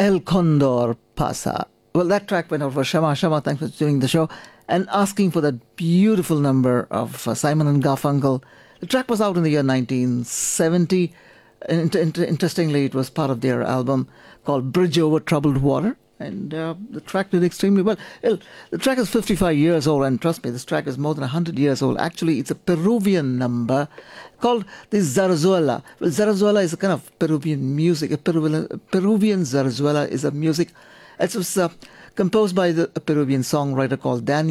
El Condor Pasa. Well, that track went out for Shama. Shama, thanks for doing the show and asking for that beautiful number of Simon and Garfunkel. The track was out in the year 1970. Interestingly, it was part of their album called Bridge Over Troubled Water. And the track did extremely well. Well, the track is 55 years old, and trust me, this track is more than 100 years old. Actually, it's a Peruvian number called the Zarzuela. Well, Zarzuela is a kind of Peruvian music. A Peruvian Zarzuela is a music. It was composed by a Peruvian songwriter called Daniel